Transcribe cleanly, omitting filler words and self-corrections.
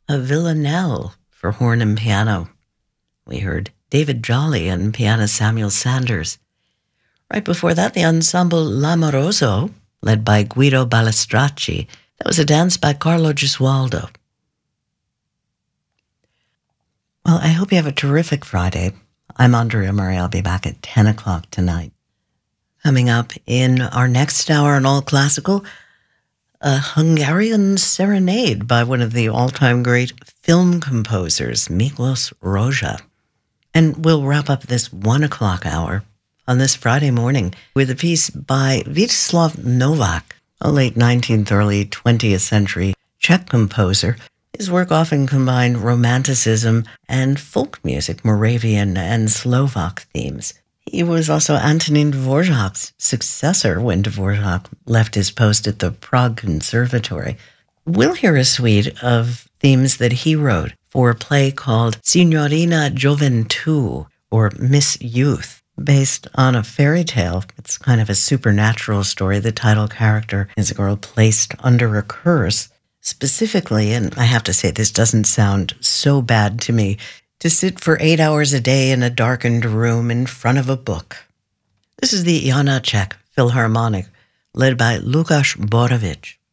A Villanelle for horn and piano. We heard David Jolly and pianist Samuel Sanders. Right before that, the ensemble L'Amoroso, led by Guido Balistracci. That was a dance by Carlo Gesualdo. Well, I hope you have a terrific Friday. I'm Andrea Murray. I'll be back at 10 o'clock tonight. Coming up in our next hour on All Classical, a Hungarian serenade by one of the all-time great film composers, Miklos Rozsa. And we'll wrap up this 1 o'clock hour on this Friday morning with a piece by Vítězslav Novak, a late 19th, early 20th century Czech composer. His work often combined romanticism and folk music, Moravian and Slovak themes. He was also Antonin Dvorak's successor when Dvorak left his post at the Prague Conservatory. We'll hear a suite of themes that he wrote for a play called Signorina Gioventù, or Miss Youth, based on a fairy tale. It's kind of a supernatural story. The title character is a girl placed under a curse, specifically, and I have to say this doesn't sound so bad to me, to sit for 8 hours a day in a darkened room in front of a book. This is the Janáček Philharmonic, led by Lukáš Borovič.